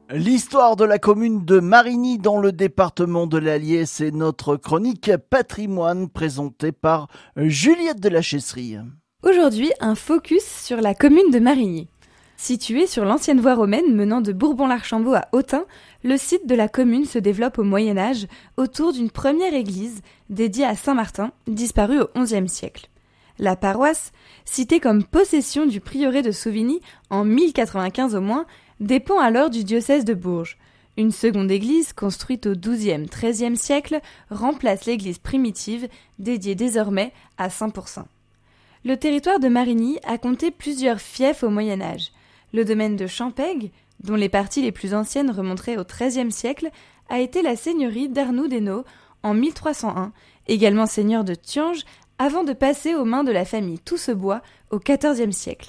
L'histoire de la commune de Marigny dans le département de l'Allier, c'est notre chronique patrimoine présentée par Juliette de la Chesserie. Aujourd'hui, un focus sur la commune de Marigny. Située sur l'ancienne voie romaine menant de Bourbon-l'Archambault à Autun, le site de la commune se développe au Moyen-Âge autour d'une première église dédiée à Saint-Martin, disparue au XIe siècle. La paroisse, citée comme possession du prieuré de Souvigny en 1095 au moins, dépend alors du diocèse de Bourges. Une seconde église, construite au XIIe-XIIIe siècle, remplace l'église primitive, dédiée désormais à Saint-Pourçain. Le territoire de Marigny a compté plusieurs fiefs au Moyen-Âge. Le domaine de Champaigne, dont les parties les plus anciennes remonteraient au XIIIe siècle, a été la seigneurie d'Arnoux-d'Hainaut en 1301, également seigneur de Thianges, avant de passer aux mains de la famille Toussebois au XIVe siècle.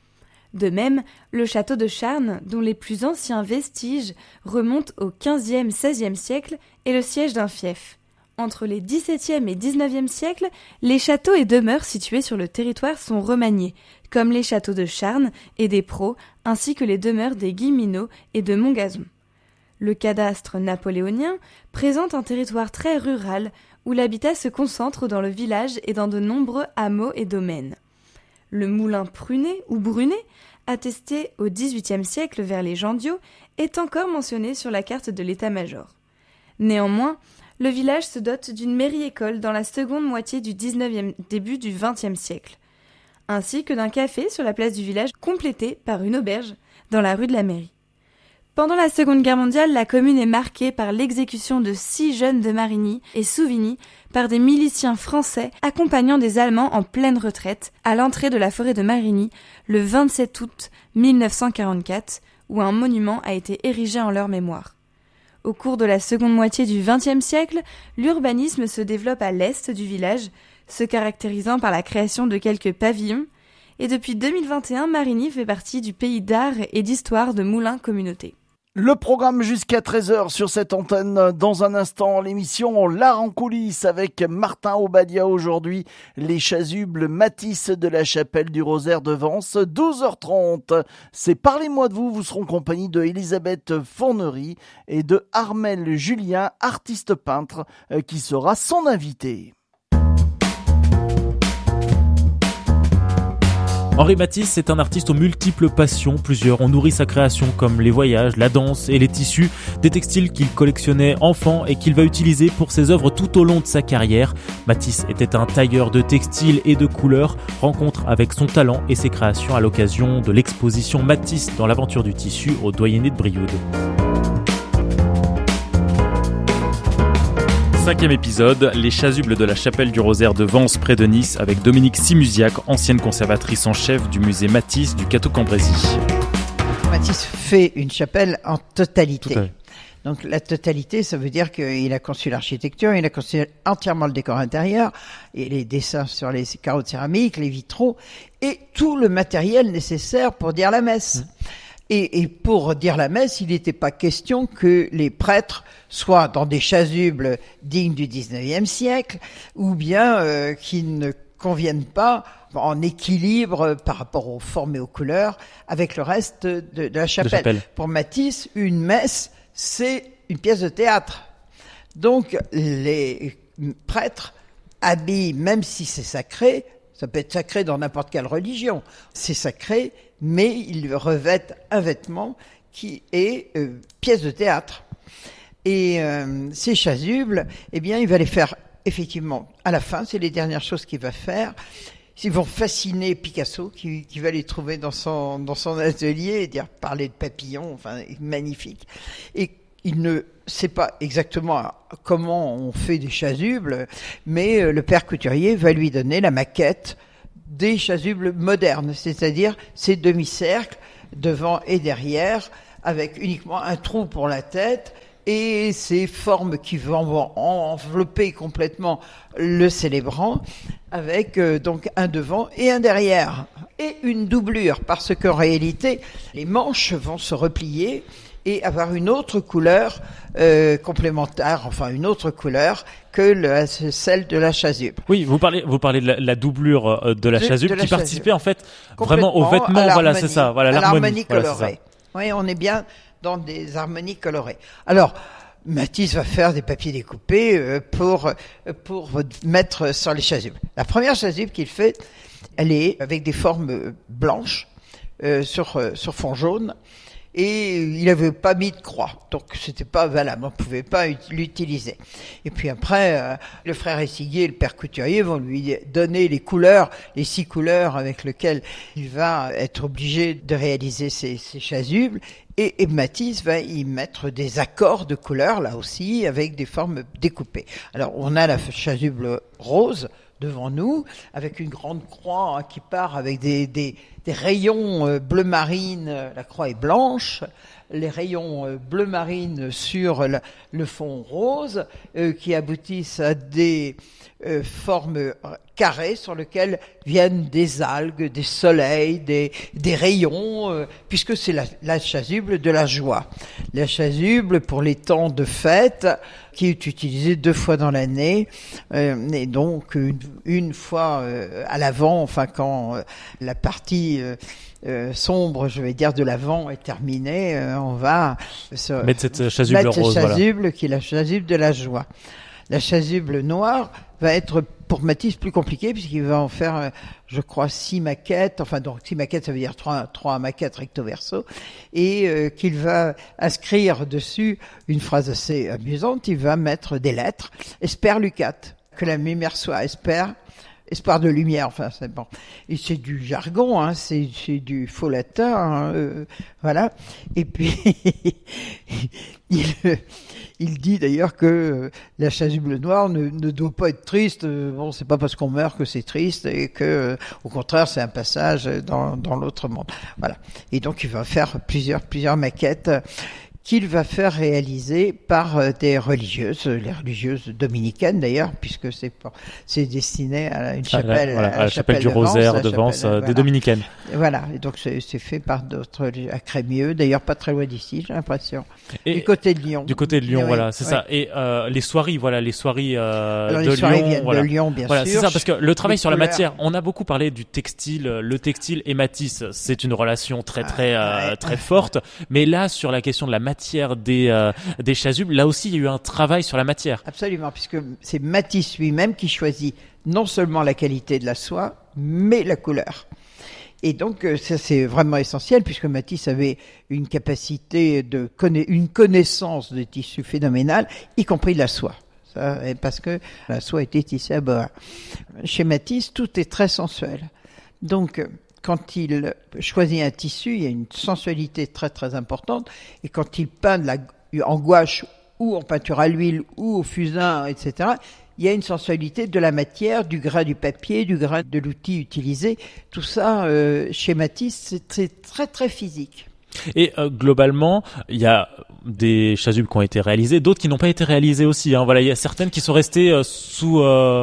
De même, le château de Charnes, dont les plus anciens vestiges remontent au XVe-XVIe siècle, est le siège d'un fief. Entre les XVIIe et XIXe siècles, les châteaux et demeures situés sur le territoire sont remaniés, comme les châteaux de Charnes et des Praux, ainsi que les demeures des Guilleminot et de Montgazon. Le cadastre napoléonien présente un territoire très rural, où l'habitat se concentre dans le village et dans de nombreux hameaux et domaines. Le moulin Prunet ou Brunet, attesté au XVIIIe siècle vers les Gendiaux, est encore mentionné sur la carte de l'état-major. Néanmoins, le village se dote d'une mairie-école dans la seconde moitié du XIXe, début du XXe siècle, ainsi que d'un café sur la place du village complété par une auberge dans la rue de la mairie. Pendant la Seconde Guerre mondiale, la commune est marquée par l'exécution de 6 jeunes de Marigny et Souvigny par des miliciens français accompagnant des Allemands en pleine retraite à l'entrée de la forêt de Marigny le 27 août 1944, où un monument a été érigé en leur mémoire. Au cours de la seconde moitié du XXe siècle, l'urbanisme se développe à l'est du village, se caractérisant par la création de quelques pavillons, et depuis 2021, Marigny fait partie du pays d'art et d'histoire de Moulins Communauté. Le programme jusqu'à 13h sur cette antenne. Dans un instant, l'émission L'Art en coulisses avec Martin Obadia aujourd'hui. Les chasubles Matisse de la chapelle du Rosaire de Vence, 12h30. C'est Parlez-moi de vous. Vous serez en compagnie de Elisabeth Fournery et de Armel Julien, artiste peintre, qui sera son invité. Henri Matisse est un artiste aux multiples passions, plusieurs ont nourri sa création comme les voyages, la danse et les tissus, des textiles qu'il collectionnait enfant et qu'il va utiliser pour ses œuvres tout au long de sa carrière. Matisse était un tailleur de textiles et de couleurs, rencontre avec son talent et ses créations à l'occasion de l'exposition Matisse dans l'aventure du tissu au Doyenné de Brioude. 5e épisode, les chasubles de la chapelle du Rosaire de Vence près de Nice avec Dominique Simusiac, ancienne conservatrice en chef du musée Matisse du Cateau-Cambrésis. Matisse fait une chapelle en totalité. Donc la totalité, ça veut dire qu'il a conçu l'architecture, il a conçu entièrement le décor intérieur, et les dessins sur les carreaux de céramique, les vitraux, et tout le matériel nécessaire pour dire la messe. Et pour dire la messe, il n'était pas question que les prêtres soient dans des chasubles dignes du XIXe siècle, ou bien qui ne conviennent pas en équilibre par rapport aux formes et aux couleurs avec le reste de la chapelle. Pour Matisse, une messe, c'est une pièce de théâtre. Donc les prêtres habillent, même si c'est sacré, ça peut être sacré dans n'importe quelle religion, c'est sacré, mais ils revêtent un vêtement qui est pièce de théâtre. Et ces chasubles, eh bien, il va les faire effectivement à la fin, c'est les dernières choses qu'il va faire. Ils vont fasciner Picasso, qui va les trouver dans son atelier et dire parler de papillons, enfin magnifique. Et il ne sait pas exactement comment on fait des chasubles, mais le père couturier va lui donner la maquette des chasubles modernes, c'est-à-dire ces demi-cercles devant et derrière, avec uniquement un trou pour la tête et ces formes qui vont envelopper complètement le célébrant, avec donc un devant et un derrière, et une doublure, parce qu'en réalité, les manches vont se replier et avoir une autre couleur complémentaire, enfin une autre couleur que celle de la chasuble. Oui, vous parlez de la doublure de la chasuble qui participait en fait vraiment au vêtement, voilà, c'est ça, voilà, l'harmonie colorée. Oui, on est bien dans des harmonies colorées. Alors, Matisse va faire des papiers découpés pour mettre sur les chasubles. La première chasuble qu'il fait, elle est avec des formes blanches sur fond jaune. Et il n'avait pas mis de croix, donc c'était pas valable, on ne pouvait pas l'utiliser. Et puis après, le frère Essiguier et le père Couturier vont lui donner les couleurs, les 6 couleurs avec lesquelles il va être obligé de réaliser ces chasubles. Et Matisse va y mettre des accords de couleurs, là aussi, avec des formes découpées. Alors, on a la chasuble rose devant nous, avec une grande croix qui part avec des rayons bleu marine, la croix est blanche, les rayons bleu marine sur le fond rose, qui aboutissent à des formes carrées sur lesquelles viennent des algues, des soleils, des rayons, puisque c'est la chasuble de la joie. La chasuble pour les temps de fête, qui est utilisée 2 fois dans l'année, et donc une fois à l'avant, enfin quand la partie sombre, je vais dire, de l'avant est terminée, on va mettre cette chasuble rose, chasuble qui est la chasuble de la joie. La chasuble noire va être pour Matisse plus compliqué puisqu'il va en faire, je crois, 6 maquettes. Enfin, donc 6 maquettes, ça veut dire 3 maquettes recto verso, et qu'il va inscrire dessus une phrase assez amusante. Il va mettre des lettres. Esper Lucat, que la lumière soit espoir de lumière, enfin c'est bon. Et c'est du jargon, hein, c'est du faux latin, hein, voilà. Et puis il dit d'ailleurs que la chasuble noire ne doit pas être triste. Bon, c'est pas parce qu'on meurt que c'est triste, et que au contraire c'est un passage dans l'autre monde. Voilà. Et donc il va faire plusieurs maquettes qu'il va faire réaliser par des religieuses, les religieuses dominicaines d'ailleurs, puisque c'est destiné à une chapelle, à la chapelle du Rosaire de Vence, des dominicaines. Voilà, et donc c'est fait par d'autres à Crémieux, d'ailleurs pas très loin d'ici, j'ai l'impression. Et du côté de Lyon. Du côté de Lyon, voilà, c'est ça. Et les soieries, Alors, de les soieries Lyon, viennent de Lyon, bien sûr. C'est ça, parce que le travail sur la couleurs. matière, on a beaucoup parlé du textile, le textile et Matisse, c'est une relation très forte, mais là sur la question de la matière des chasubles, là aussi il y a eu un travail sur la matière. Absolument, puisque c'est Matisse lui-même qui choisit non seulement la qualité de la soie, mais la couleur. Et donc ça c'est vraiment essentiel, puisque Matisse avait une capacité une connaissance des tissus phénoménale, y compris de la soie. Ça, parce que la soie était tissée à Boa. Chez Matisse, tout est très sensuel. Donc quand il choisit un tissu, il y a une sensualité très très importante. Et quand il peint en gouache ou en peinture à l'huile ou au fusain, etc., il y a une sensualité de la matière, du grain du papier, du grain de l'outil utilisé. Tout ça, chez Matisse, c'est très très physique. Et globalement, il y a des chasubles qui ont été réalisées, d'autres qui n'ont pas été réalisées aussi. Hein. Voilà, il y a certaines qui sont restées sous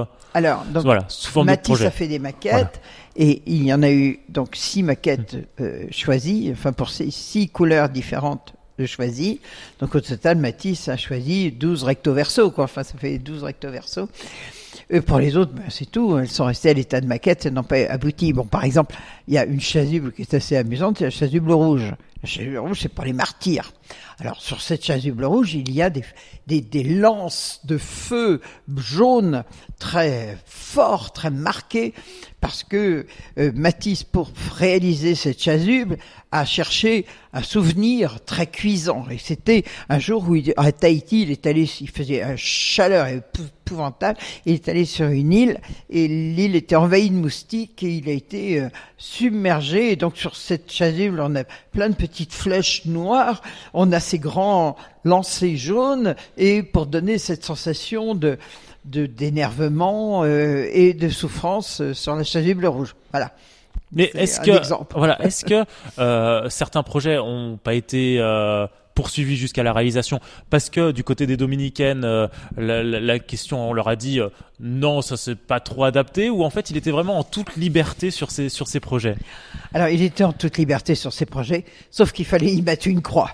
forme de projet. Matisse a fait des maquettes, et il y en a eu donc 6 maquettes choisies, enfin pour 6 couleurs différentes choisies. Donc au total, Matisse a choisi 12 recto verso, quoi. Enfin, ça fait 12 recto verso. Pour les autres, c'est tout. Elles sont restées à l'état de maquette, elles n'ont pas abouti. Bon, par exemple, il y a une chasuble qui est assez amusante, c'est la chasuble rouge. La chasuble rouge, c'est pour les martyrs. Alors, sur cette chasuble rouge, il y a des lances de feu jaunes très forts, très marquées, parce que Matisse, pour réaliser cette chasuble, a cherché un souvenir très cuisant. Et c'était un jour où à Tahiti, il faisait une chaleur épouvantable, il est allé sur une île, et l'île était envahie de moustiques, et il a été submergé. Et donc sur cette chasuble, on a plein de petites flèches noires, on a ces grands lancers jaunes, et pour donner cette sensation d'énervement et de souffrance sur la chasuble rouge. Voilà. Mais est-ce que certains projets ont pas été poursuivis jusqu'à la réalisation parce que du côté des dominicaines, la question, on leur a dit non, ça c'est pas trop adapté, ou en fait il était vraiment en toute liberté sur ces projets? Alors il était en toute liberté sur ses projets, sauf qu'il fallait y mettre une croix.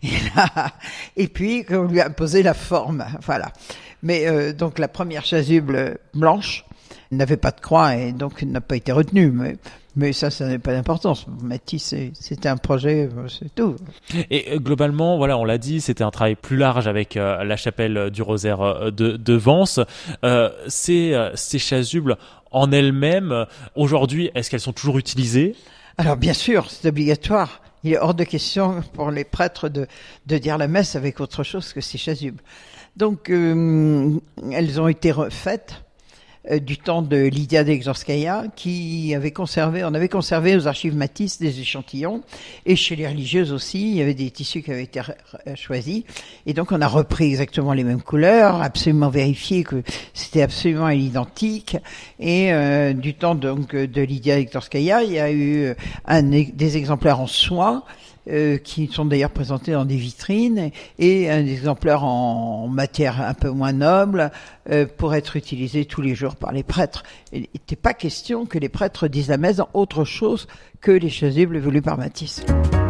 Et puis on lui a imposé la forme, voilà. Mais donc la première chasuble blanche, n'avait pas de croix et donc n'a pas été retenu. Mais ça n'a pas d'importance. Matisse, c'était un projet, c'est tout. Et globalement, voilà, on l'a dit, c'était un travail plus large avec la chapelle du Rosaire de Vence. Ces chasubles en elles-mêmes, aujourd'hui, est-ce qu'elles sont toujours utilisées ? Alors bien sûr, c'est obligatoire. Il est hors de question pour les prêtres de dire la messe avec autre chose que ces chasubles. Donc elles ont été refaites du temps de Lydia d'Exorskaïa, qui avait conservé, on avait conservé aux archives Matisse des échantillons, et chez les religieuses aussi, il y avait des tissus qui avaient été choisis, et donc on a repris exactement les mêmes couleurs, absolument vérifié que c'était absolument à l'identique, et du temps donc de Lydia d'Exorskaïa, il y a eu des exemplaires en soie, qui sont d'ailleurs présentés dans des vitrines, et un exemplaire en matière un peu moins noble pour être utilisé tous les jours par les prêtres. Il n'était pas question que les prêtres disent la messe dans autre chose que les chasubles voulus par Matisse.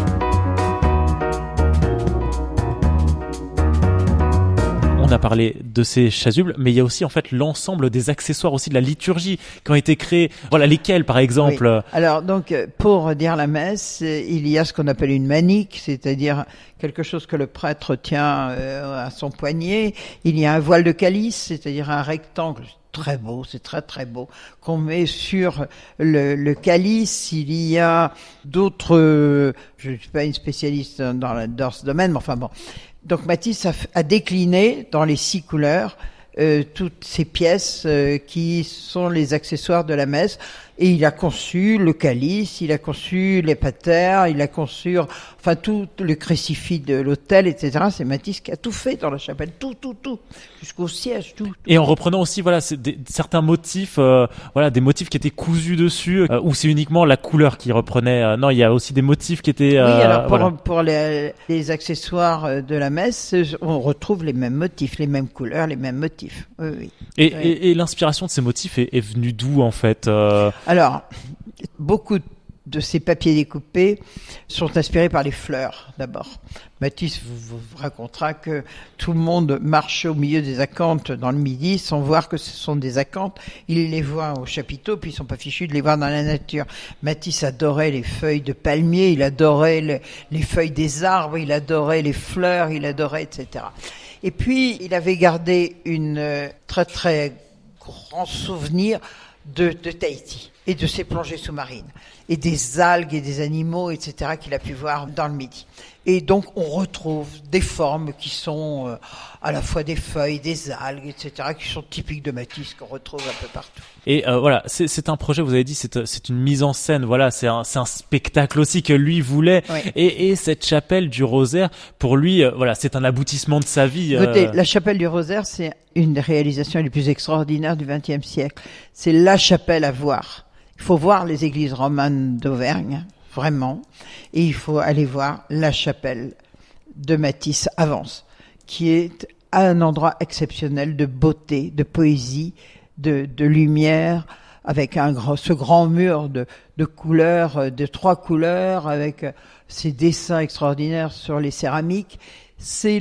On a parlé de ces chasubles, mais il y a aussi en fait l'ensemble des accessoires aussi de la liturgie qui ont été créés. Voilà, lesquels par exemple? Oui. Alors donc pour dire la messe, il y a ce qu'on appelle une manique, c'est-à-dire quelque chose que le prêtre tient à son poignet. Il y a un voile de calice, c'est-à-dire un rectangle très beau, c'est très très beau, qu'on met sur le calice. Il y a d'autres, je ne suis pas une spécialiste dans ce domaine, mais enfin bon. Donc Matisse a décliné dans les 6 couleurs toutes ces pièces qui sont les accessoires de la messe, et il a conçu le calice, il a conçu les patères, il a conçu enfin tout le crucifix de l'autel, etc. C'est Matisse qui a tout fait dans la chapelle, tout, jusqu'au siège, tout. Et en reprenant aussi voilà certains motifs, voilà des motifs qui étaient cousus dessus, ou c'est uniquement la couleur qui reprenait. Non, il y a aussi des motifs qui étaient. Oui, alors voilà. pour les accessoires de la messe, on retrouve les mêmes motifs, les mêmes couleurs, les mêmes motifs. Oui. Et l'inspiration de ces motifs est venue d'où en fait? Alors, beaucoup de ces papiers découpés sont inspirés par les fleurs, d'abord. Matisse vous racontera que tout le monde marche au milieu des acanthes dans le Midi sans voir que ce sont des acanthes. Il les voit au chapiteau, puis ils sont pas fichus de les voir dans la nature. Matisse adorait les feuilles de palmier, il adorait les feuilles des arbres, il adorait les fleurs, il adorait, etc. Et puis, il avait gardé une très très grand souvenir de Tahiti et de ses plongées sous-marines et des algues et des animaux, etc. qu'il a pu voir dans le Midi. Et donc on retrouve des formes qui sont à la fois des feuilles, des algues, etc., qui sont typiques de Matisse, qu'on retrouve un peu partout. Et voilà, c'est un projet, vous avez dit, c'est une mise en scène, voilà, c'est un spectacle aussi que lui voulait. Oui. Et cette chapelle du Rosaire, pour lui, voilà, c'est un aboutissement de sa vie. Écoutez, la chapelle du Rosaire, c'est une des réalisations les plus extraordinaires du XXe siècle. C'est la chapelle à voir. Il faut voir les églises romanes d'Auvergne, vraiment, et il faut aller voir la chapelle de Matisse à Vence, qui est un endroit exceptionnel de beauté, de poésie, de lumière, avec ce grand mur de couleurs, de 3 couleurs, avec ces dessins extraordinaires sur les céramiques. C'est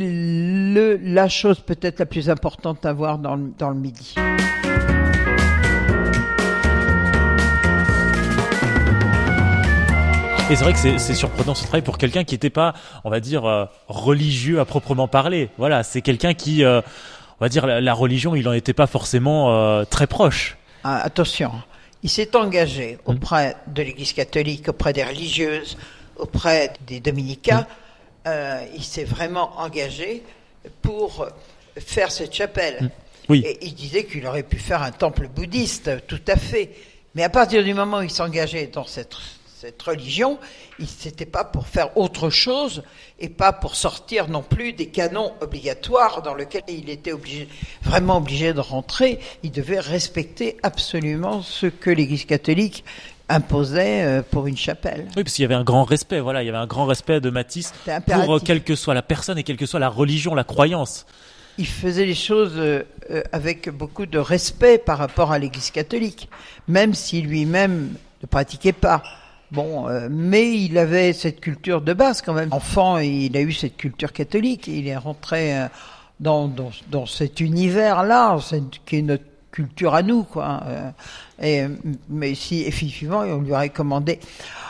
la chose peut-être la plus importante à voir dans le Midi. Et c'est vrai que c'est surprenant ce travail pour quelqu'un qui n'était pas, on va dire, religieux à proprement parler. Voilà, c'est quelqu'un qui, on va dire, la religion, il n'en était pas forcément très proche. Ah, attention, il s'est engagé auprès de l'Église catholique, auprès des religieuses, auprès des dominicains. Il s'est vraiment engagé pour faire cette chapelle. Oui. Et il disait qu'il aurait pu faire un temple bouddhiste, tout à fait. Mais à partir du moment où il s'engageait dans cette religion, c'était pas pour faire autre chose et pas pour sortir non plus des canons obligatoires dans lesquels il était vraiment obligé de rentrer. Il devait respecter absolument ce que l'Église catholique imposait pour une chapelle. Oui, parce qu'il y avait un grand respect, voilà, il y avait un grand respect de Matisse pour quelle que soit la personne et quelle que soit la religion, la croyance. Il faisait les choses avec beaucoup de respect par rapport à l'Église catholique, même si lui-même ne pratiquait pas. Bon, mais il avait cette culture de base quand même. Enfant, il a eu cette culture catholique. Il est rentré dans cet univers-là, qui est culture à nous, quoi. Mais si effectivement on lui aurait commandé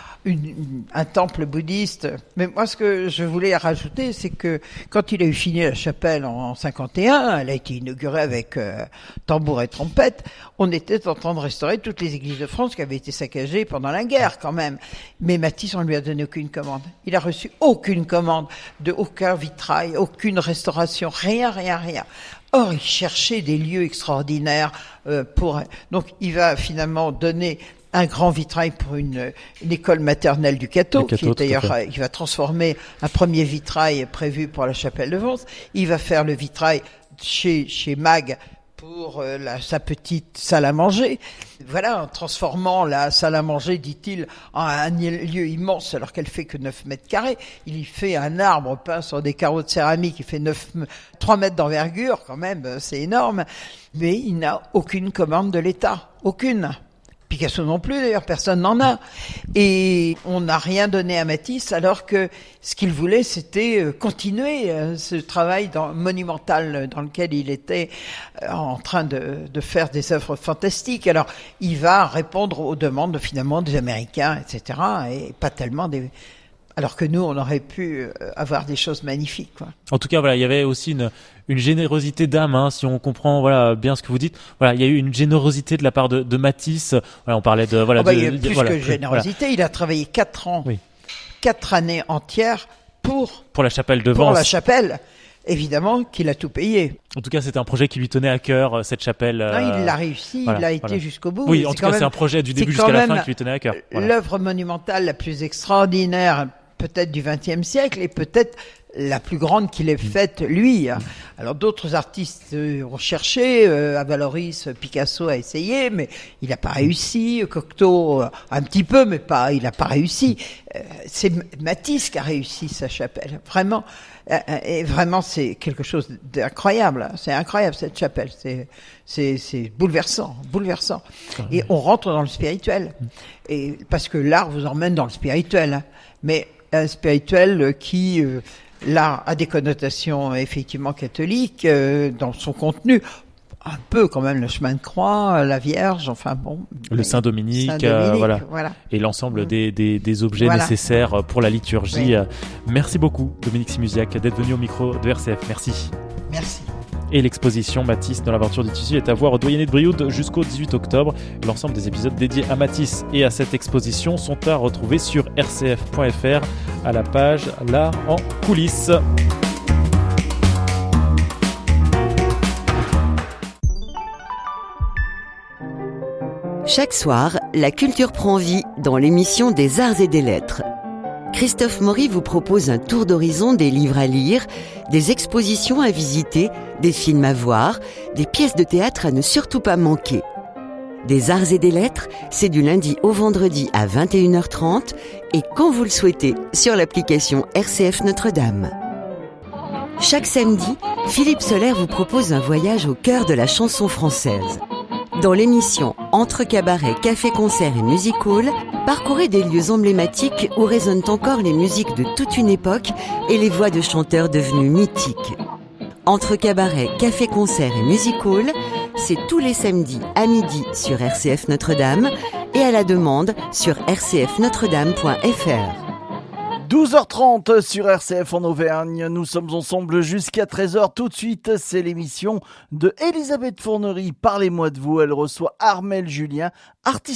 un temple bouddhiste. Mais moi, ce que je voulais rajouter, c'est que quand il a eu fini la chapelle en 51, elle a été inaugurée avec tambour et trompette, on était en train de restaurer toutes les églises de France qui avaient été saccagées pendant la guerre, quand même. Mais Matisse, on lui a donné aucune commande. Il a reçu aucune commande de aucun vitrail, aucune restauration, rien. Or, il cherchait des lieux extraordinaires donc il va finalement donner un grand vitrail pour une école maternelle du Cateau, qui est d'ailleurs, il va transformer un premier vitrail prévu pour la chapelle de Vence. Il va faire le vitrail chez Mag pour sa petite salle à manger. Voilà, en transformant la salle à manger, dit-il, en un lieu immense, alors qu'elle fait que 9 mètres carrés. Il y fait un arbre peint sur des carreaux de céramique qui fait 3 mètres d'envergure, quand même, c'est énorme. Mais il n'a aucune commande de l'État. Aucune. Picasso non plus, d'ailleurs, personne n'en a. Et on n'a rien donné à Matisse, alors que ce qu'il voulait, c'était continuer ce travail monumental dans lequel il était en train de faire des œuvres fantastiques. Alors, il va répondre aux demandes, finalement, des Américains, etc., et pas tellement alors que nous, on aurait pu avoir des choses magnifiques, quoi. En tout cas, voilà, il y avait aussi une générosité d'âme, hein, si on comprend, voilà, bien ce que vous dites. Voilà, il y a eu une générosité de la part de Matisse. Voilà, on parlait de, voilà, il y a plus que générosité. Voilà. Il a travaillé 4 ans, 4 années entières pour la chapelle de Vence. Pour la chapelle. Évidemment qu'il a tout payé. En tout cas, c'était un projet qui lui tenait à cœur, cette chapelle. Non, il l'a réussi, il a été jusqu'au bout. Oui, en tout cas, c'est un projet du début jusqu'à la fin qui lui tenait à cœur. Voilà. L'œuvre monumentale la plus extraordinaire, peut-être du XXe siècle, et peut-être la plus grande qu'il ait faite, lui. Alors, d'autres artistes ont cherché, Valoris, Picasso a essayé, mais il n'a pas réussi. Cocteau, un petit peu, mais il n'a pas réussi. C'est Matisse qui a réussi sa chapelle. Vraiment. Et vraiment, c'est quelque chose d'incroyable. C'est incroyable, cette chapelle. C'est bouleversant. Et on rentre dans le spirituel. Et parce que l'art vous emmène dans le spirituel. Mais un spirituel qui, là, a des connotations effectivement catholiques dans son contenu. Un peu quand même le chemin de croix, la Vierge, enfin bon. Le Saint-Dominique, voilà. Et l'ensemble des objets nécessaires pour la liturgie. Oui. Merci beaucoup, Dominique Simusiak, d'être venu au micro de RCF. Merci. Merci. Et l'exposition Matisse dans l'aventure du tissu est à voir au Doyenné de Brioude jusqu'au 18 octobre. L'ensemble des épisodes dédiés à Matisse et à cette exposition sont à retrouver sur rcf.fr à la page L'art en coulisses. Chaque soir, la culture prend vie dans l'émission des Arts et des Lettres. Christophe Maury vous propose un tour d'horizon des livres à lire, des expositions à visiter, des films à voir, des pièces de théâtre à ne surtout pas manquer. Des Arts et des Lettres, c'est du lundi au vendredi à 21h30 et quand vous le souhaitez sur l'application RCF Notre-Dame. Chaque samedi, Philippe Soler vous propose un voyage au cœur de la chanson française. Dans l'émission Entre cabaret, café-concert et music hall, parcourez des lieux emblématiques où résonnent encore les musiques de toute une époque et les voix de chanteurs devenus mythiques. Entre cabaret, café-concert et music hall, c'est tous les samedis à midi sur RCF Notre-Dame et à la demande sur rcfnotredame.fr. 12h30 sur RCF en Auvergne. Nous sommes ensemble jusqu'à 13h. Tout de suite, c'est l'émission de Elisabeth Fournery. Parlez-moi de vous. Elle reçoit Armelle Julien, artiste